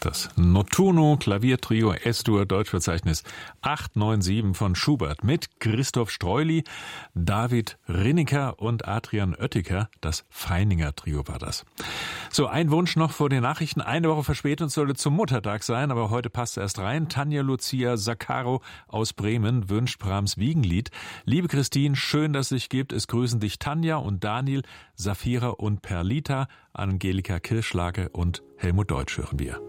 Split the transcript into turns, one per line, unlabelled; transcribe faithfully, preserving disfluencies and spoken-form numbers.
das Notturno Klaviertrio S-Dur Deutschverzeichnis acht neun sieben von Schubert mit Christoph Streuli, David Rinnecker und Adrian Oettiker. Das Feininger Trio war das. So, ein Wunsch noch vor den Nachrichten. Eine Woche verspätet sollte zum Muttertag sein, aber heute passt erst rein. Tanja Lucia Saccaro aus Bremen wünscht Brahms Wiegenlied. Liebe Christine, schön, dass es dich gibt. Es grüßen dich Tanja und Daniel, Safira und Perlita, Angelika Kirschlage und Helmut Deutsch hören wir.